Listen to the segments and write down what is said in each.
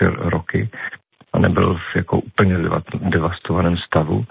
ty roky a nebyl v jako úplně devastovaném stavu.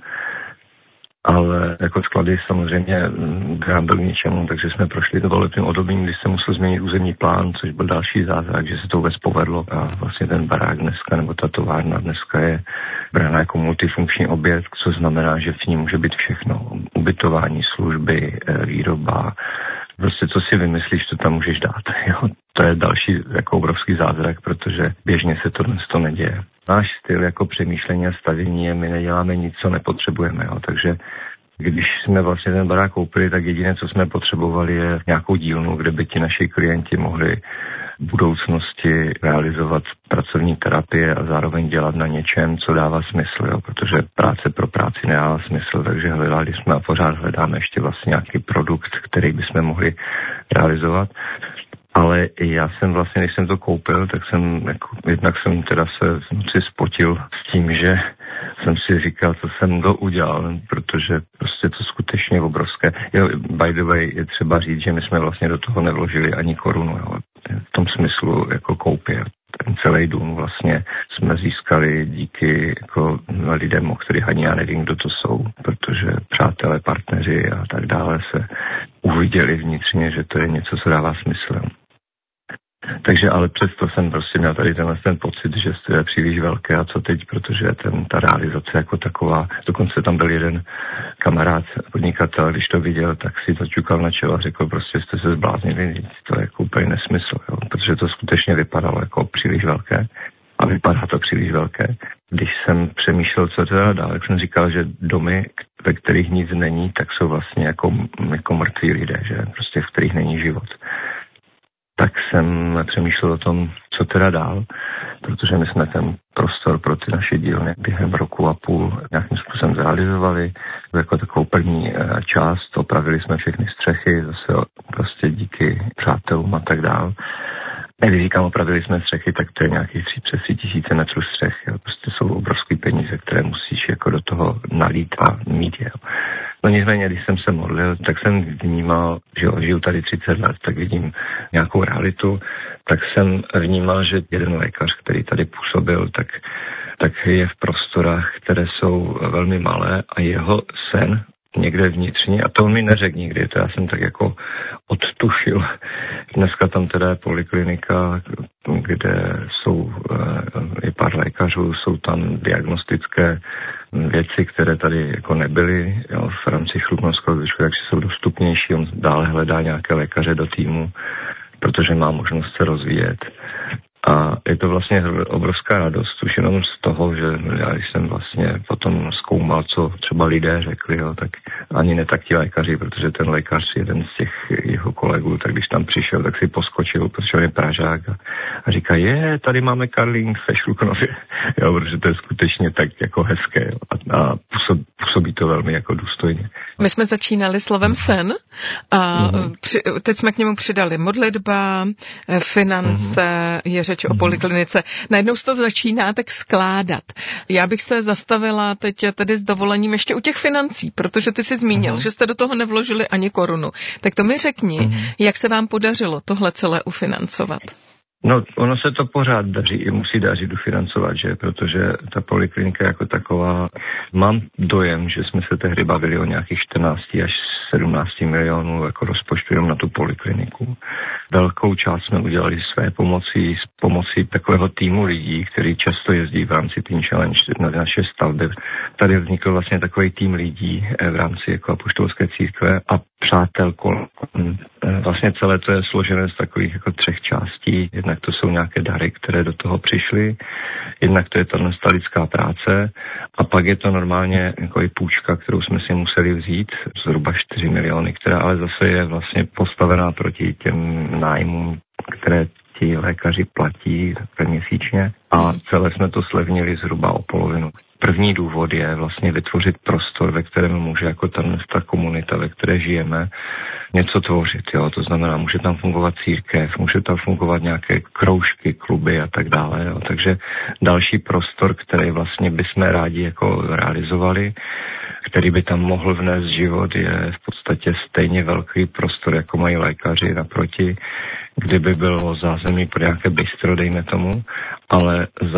Ale jako sklady samozřejmě byl k ničemu, takže jsme prošli to volebním obdobím, kdy se musel změnit územní plán, což byl další zázrak, že se to vůbec povedlo a vlastně ten barák dneska, nebo ta továrna dneska je brána jako multifunkční objekt, což znamená, že v ní může být všechno. Ubytování, služby, výroba, prostě co si vymyslíš, to tam můžeš dát. Jo? To je další jako obrovský zázrak, protože běžně se to neděje. Náš styl jako přemýšlení a stavění je, my neděláme nic, co nepotřebujeme. Jo? Takže když jsme vlastně ten barák koupili, tak jediné, co jsme potřebovali, je nějakou dílnu, kde by ti naši klienti mohli v budoucnosti realizovat pracovní terapie a zároveň dělat na něčem, co dává smysl, jo? Protože práce pro práci nedává smysl, takže hledali jsme a pořád hledáme ještě vlastně nějaký produkt, který bychom mohli realizovat. Ale já jsem vlastně, když jsem to koupil, tak jednak jsem teda se v noci spotil s tím, že jsem si říkal, co jsem to udělal, protože prostě to skutečně je obrovské. Jo, by the way, je třeba říct, že my jsme vlastně do toho nevložili ani korunu, jo. V tom smyslu jako koupě. Ten celý dům vlastně jsme získali díky jako lidem, o kterých ani já nevím, kdo to jsou, protože přátelé, partneři a tak dále se uviděli vnitřně, že to je něco, co dává smysl. Takže ale přesto jsem prostě měl tady ten pocit, že to je příliš velké a co teď, protože ta realizace jako taková, dokonce tam byl jeden kamarád, podnikatel, když to viděl, tak si začukal na čelo a řekl, prostě jste se zbláznili, to je jako úplně nesmysl, jo? Protože to skutečně vypadalo jako příliš velké a vypadá to příliš velké. Když jsem přemýšlel, co teda dál, tak jsem říkal, že domy, ve kterých nic není, tak jsou vlastně jako mrtví lidé, že prostě v kterých není život. Tak jsem přemýšlel o tom, co teda dál, protože my jsme ten prostor pro ty naše dílny během roku a půl nějakým způsobem zrealizovali. Jako takovou první část opravili jsme všechny střechy, zase prostě díky přátelům a tak dál. Když říkám, opravili jsme střechy, tak to je nějakých přes 3 000 metrů střech. Jo. Prostě jsou obrovské peníze, které musíš jako do toho nalít a mít. Jo. No nicméně, když jsem se modlil, tak jsem vnímal, že žiju tady 30 let, tak vidím nějakou realitu, tak jsem vnímal, že jeden lékař, který tady působil, tak je v prostorách, které jsou velmi malé a jeho sen někde vnitřně, a to on mi neřekl nikdy, to já jsem tak jako odtušil. Dneska tam teda je poliklinika, kde je pár lékařů, jsou tam diagnostické věci, které tady jako nebyly, jo, v rámci Chlumnovského výzkumu, takže jsou dostupnější, on dále hledá nějaké lékaře do týmu, protože má možnost se rozvíjet. A je to vlastně obrovská radost, už jenom z toho, že já když jsem vlastně potom zkoumal, co třeba lidé řekli, jo, tak ani ne tak ti lékaři, protože ten lékař, jeden z těch jeho kolegů, tak když tam přišel, tak si poskočil, protože on je Pražák a říká, tady máme Karlín ve Šluknově, jo, protože to je skutečně tak jako hezké, jo, a působí to velmi jako důstojně. My jsme začínali slovem sen a teď jsme k němu přidali modlitba, finance, je řeč o poliklinice. Najednou se to začíná tak skládat. Já bych se zastavila teď tedy s dovolením ještě u těch financí, protože ty jsi zmínil, že jste do toho nevložili ani korunu. Tak to mi řekni, jak se vám podařilo tohle celé ufinancovat? No, ono se to pořád musí dařit ufinancovat, že? Protože ta poliklinika jako taková, mám dojem, že jsme se tehdy bavili o nějakých 14 až 17 milionů jako rozpočtu jenom na tu polikliniku. Velkou část jsme udělali své pomocí takového týmu lidí, který často jezdí v rámci Teen Challenge na naše stavby. Tady vznikl vlastně takový tým lidí v rámci jako apoštolské církve a přátel kolem. Vlastně celé to je složené z takových jako 3 částí. Jednak to jsou nějaké dary, které do toho přišly, jednak to je ta lidská práce a pak je to normálně jako i půjčka, kterou jsme si museli vzít, zhruba 4 miliony, která ale zase je vlastně postavená proti těm nájmům, které ti lékaři platí měsíčně a celé jsme to slevnili zhruba o polovinu. První důvod je vlastně vytvořit prostor, ve kterém může jako ta komunita, ve které žijeme, něco tvořit. Jo? To znamená, může tam fungovat církev, může tam fungovat nějaké kroužky, kluby a tak dále. Jo? Takže další prostor, který vlastně bychom rádi jako realizovali, který by tam mohl vnést život, je v podstatě stejně velký prostor, jako mají lékaři naproti, kdyby bylo zázemí pro nějaké bistro, dejme tomu, ale